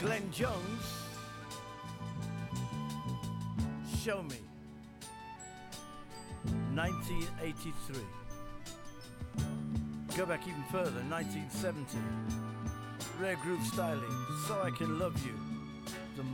Glenn Jones, Show Me, 1983. Go back even further, 1970. Rare Groove Styling, So I Can Love You.